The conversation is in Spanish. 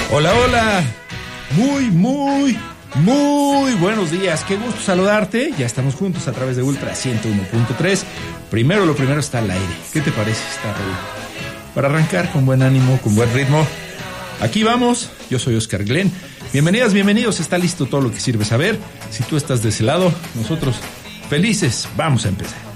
Hola, hola. Muy buenos días. Qué gusto saludarte. Ya estamos juntos a través de Ultra 101.3. Lo primero está al aire. ¿Qué te parece esta rola? Para arrancar con buen ánimo, con buen ritmo. Aquí vamos. Yo soy Oscar Glenn. Bienvenidas, bienvenidos. Está listo todo lo que sirve saber. Si tú estás de ese lado, nosotros felices. Vamos a empezar.